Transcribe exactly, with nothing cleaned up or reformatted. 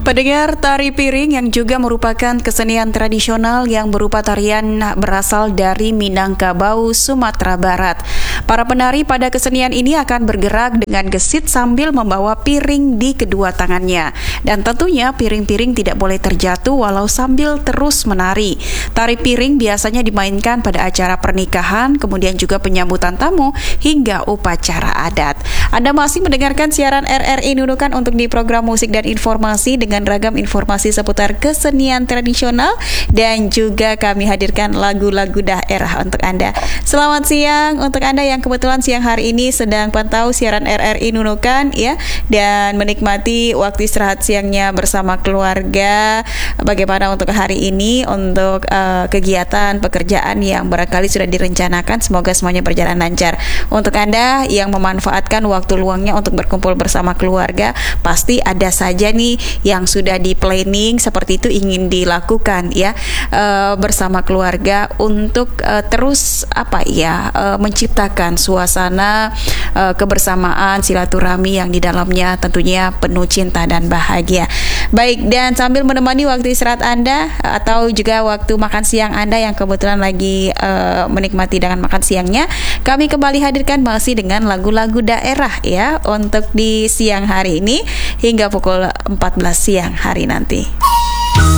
Pendengar, tari piring yang juga merupakan kesenian tradisional yang berupa tarian berasal dari Minangkabau, Sumatera Barat. Para penari pada kesenian ini akan bergerak dengan gesit sambil membawa piring di kedua tangannya. Dan tentunya piring-piring tidak boleh terjatuh walau sambil terus menari. Tari piring biasanya dimainkan pada acara pernikahan, kemudian juga penyambutan tamu hingga upacara adat. Anda masih mendengarkan siaran R R I Nunukan untuk di program musik dan informasi dengan ragam informasi seputar kesenian tradisional, dan juga kami hadirkan lagu-lagu daerah untuk Anda. Selamat siang untuk Anda yang kebetulan siang hari ini sedang pantau siaran R R I Nunukan ya, dan menikmati waktu istirahat siangnya bersama keluarga. Bagaimana untuk hari ini untuk uh, kegiatan pekerjaan yang barangkali sudah direncanakan, semoga semuanya berjalan lancar. Untuk Anda yang memanfaatkan waktu luangnya untuk berkumpul bersama keluarga, pasti ada saja nih yang sudah di planning seperti itu ingin dilakukan ya uh, bersama keluarga untuk uh, terus apa ya uh, menciptakan suasana uh, kebersamaan, silaturahmi yang di dalamnya tentunya penuh cinta dan bahagia. Baik, dan sambil menemani waktu istirahat Anda atau juga waktu makan siang Anda yang kebetulan lagi uh, menikmati dengan makan siangnya, kami kembali hadirkan masih dengan lagu-lagu daerah ya untuk di siang hari ini hingga pukul empat belas siang hari nanti.